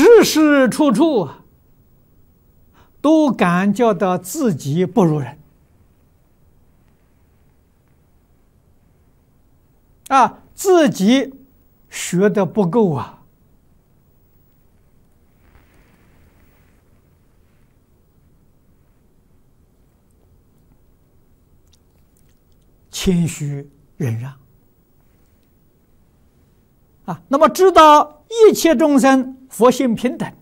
时时处处啊，都感觉到自己不如人啊，自己学的不够啊，谦虚忍让啊，那么知道一切众生佛性平等，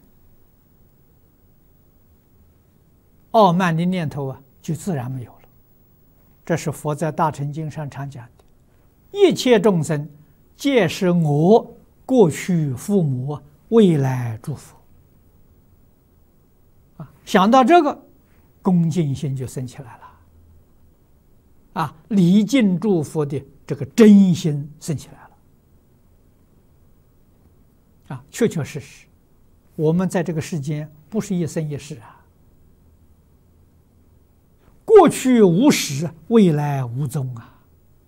傲慢的念头啊就自然没有了。这是佛在大乘经上常讲的，一切众生皆是我过去父母未来诸佛啊，想到这个恭敬心就生起来了啊，礼敬诸佛的这个真心生起来了啊，确确实实我们在这个世间不是一生一世啊，过去无始，未来无踪啊，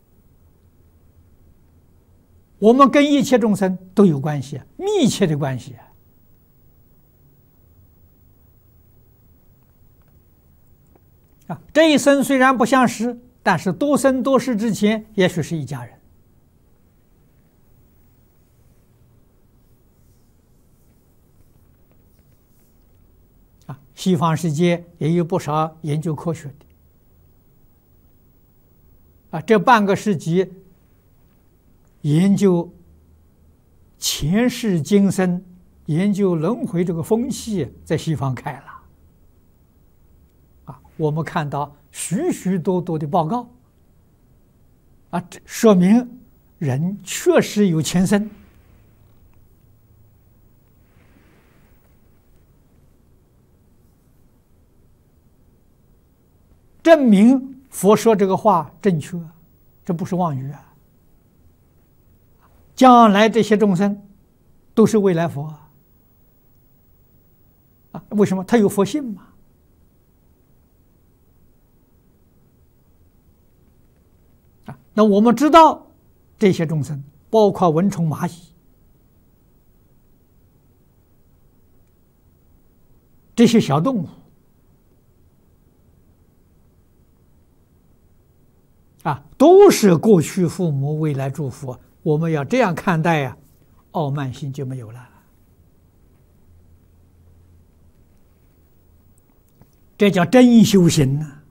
我们跟一切众生都有关系，密切的关系啊。这一生虽然不相识，但是多生多世之前，也许是一家人啊。西方世界也有不少研究科学的啊，这半个世纪研究前世今生、研究轮回这个风气，在西方开了啊。我们看到许许多多的报告啊，这说明人确实有前生，证明佛说这个话正确，这不是妄语啊。将来这些众生都是未来佛啊，为什么？他有佛性嘛啊。那我们知道这些众生，包括蚊虫蚂蚁这些小动物啊，都是过去父母未来诸佛。我们要这样看待呀，傲慢心就没有了。这叫真修行呐。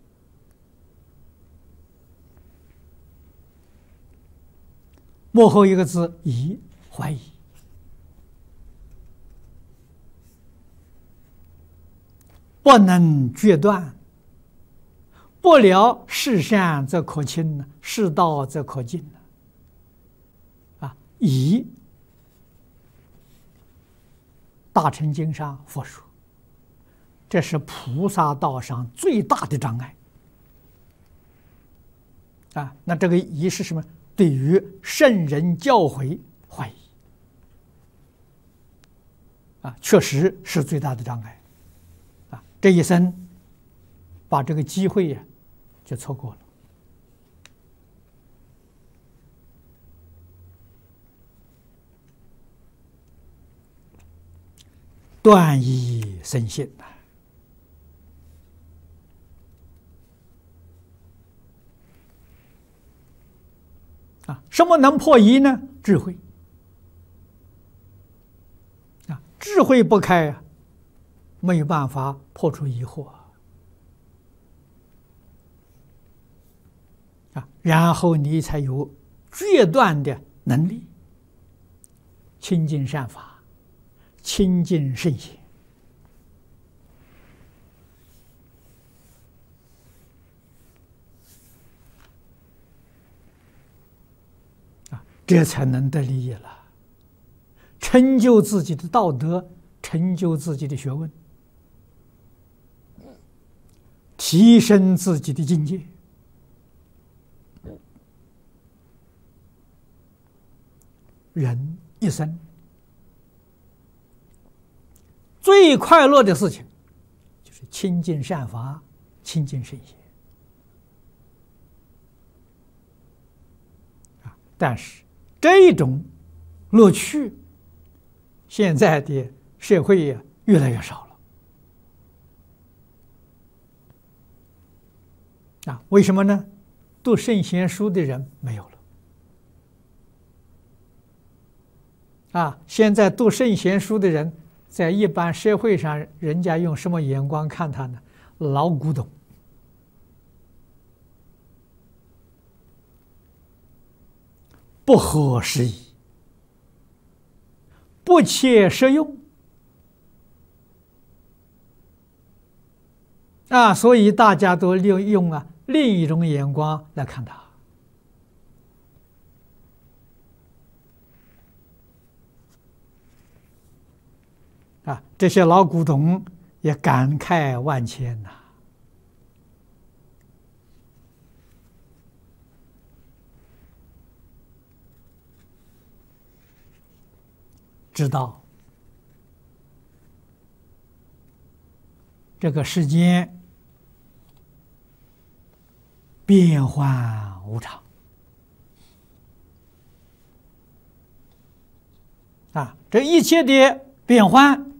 幕后一个字疑，怀疑。不能决断，不了是善则可亲，是道则可进疑，大乘经上佛说，这是菩萨道上最大的障碍啊。那这个疑是什么？对于圣人教诲怀疑啊，确实是最大的障碍啊。这一生把这个机会呀就错过了。断疑生信啊！什么能破疑呢？智慧啊！智慧不开啊，没有办法破除疑惑啊！然后你才有决断的能力，亲近善法。亲近圣贤啊，这才能得利益了，成就自己的道德，成就自己的学问，提升自己的境界。人一生最快乐的事情，就是亲近善法，亲近圣贤啊。但是这种乐趣，现在的社会也越来越少了啊！为什么呢？读圣贤书的人没有了啊！现在读圣贤书的人，在一般社会上，人家用什么眼光看他呢？老古董，不合时宜，不切实用啊！所以大家都用另一种眼光来看他啊！这些老古董也感慨万千呐。知道这个世间变幻无常啊，这一切的变幻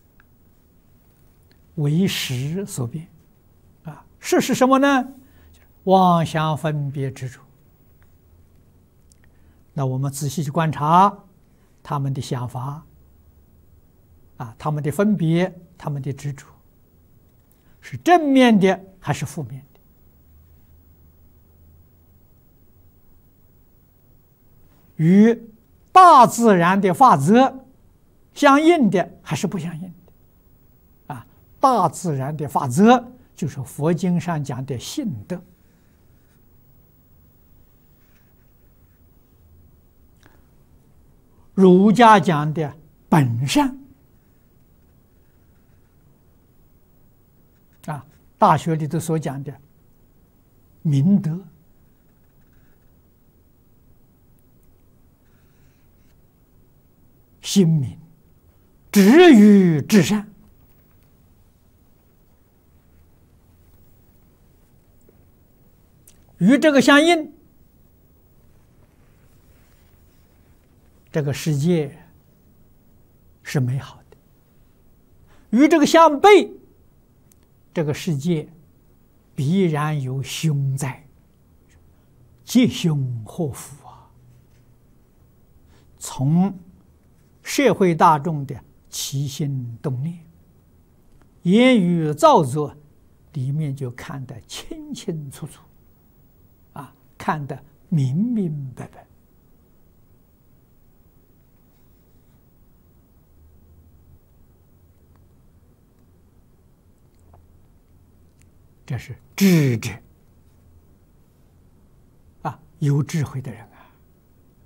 为识所变啊，识是什么呢？妄想分别执着。那我们仔细去观察他们的想法啊，他们的分别，他们的执着，是正面的还是负面的？与大自然的法则相应的还是不相应的？啊，大自然的法则就是佛经上讲的性德，儒家讲的本善啊，大学里头所讲的明德，心明，止于至善。与这个相应，这个世界是美好的；与这个相悖，这个世界必然有凶灾，吉凶祸福啊！从社会大众的起心动念、言语造作里面就看得清清楚楚啊，看得明明白白。这是智者啊，有智慧的人